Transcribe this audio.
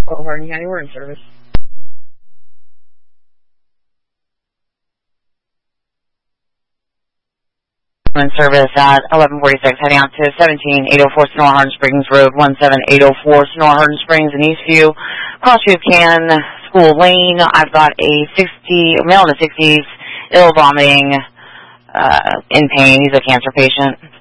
Oh, Hardin County, we're in service. In service at 1146, heading out to 17804 Sonora Hardin Springs Road, 17804 Sonora Hardin Springs in Eastview, Crossview of Can, School Lane. I've got a male in the 60s, ill vomiting, in pain. He's a cancer patient.